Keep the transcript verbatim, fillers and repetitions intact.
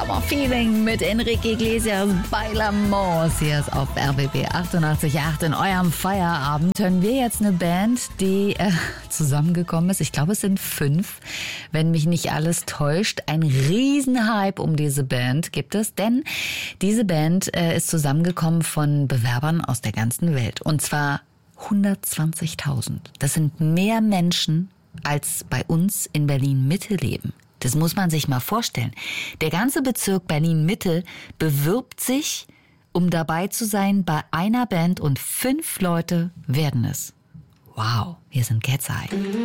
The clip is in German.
Sommerfeeling mit Enrique Iglesias Bailamos. Hier ist auf R B B achtundachtzig Komma acht in eurem Feierabend. Hören wir jetzt eine Band, die äh, zusammengekommen ist. Ich glaube, es sind fünf, wenn mich nicht alles täuscht. Ein Riesenhype um diese Band gibt es, denn diese Band äh, ist zusammengekommen von Bewerbern aus der ganzen Welt. Und zwar hundertzwanzigtausend. Das sind mehr Menschen, als bei uns in Berlin-Mitte leben. Das muss man sich mal vorstellen. Der ganze Bezirk Berlin-Mitte bewirbt sich, um dabei zu sein bei einer Band und fünf Leute werden es. Wow, wir sind Cat's Eye.